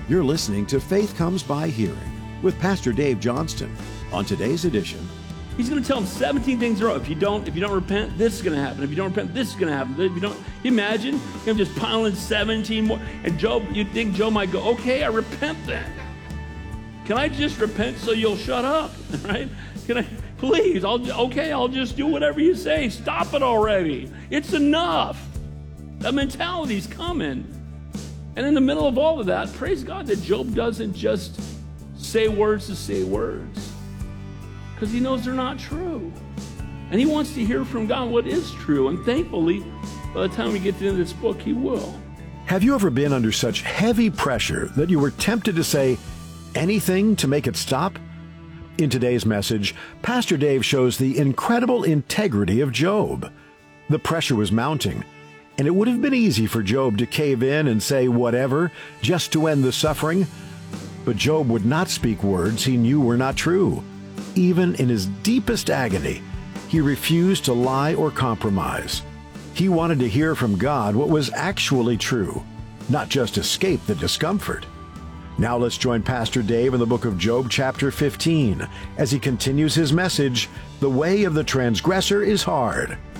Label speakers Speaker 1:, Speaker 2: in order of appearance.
Speaker 1: You're listening to Faith Comes by Hearing with Pastor Dave Johnston. On today's edition,
Speaker 2: he's going to tell him 17 things are wrong. If you don't repent, this is going to happen. If you don't repent, this is going to happen. If you don't, can you imagine him just piling 17 more? And Job, you'd think Job might go, okay, I repent then. Can I just repent so you'll shut up? Right? Can I, please, I'll just do whatever you say. Stop it already. It's enough. That mentality's coming. And in the middle of all of that, praise God that Job doesn't just say words to say words, because he knows they're not true. And he wants to hear from God what is true. And thankfully, by the time we get to the end of this book, he will.
Speaker 1: have you ever been under such heavy pressure that you were tempted to say anything to make it stop? In today's message, Pastor Dave shows the incredible integrity of Job. The pressure was mounting, and it would have been easy for Job to cave in and say whatever just to end the suffering. But Job would not speak words he knew were not true. Even in his deepest agony, he refused to lie or compromise. He wanted to hear from God what was actually true, not just escape the discomfort. Now let's join Pastor Dave in the book of Job chapter 15 as he continues his message, The Way of the Transgressor is Hard.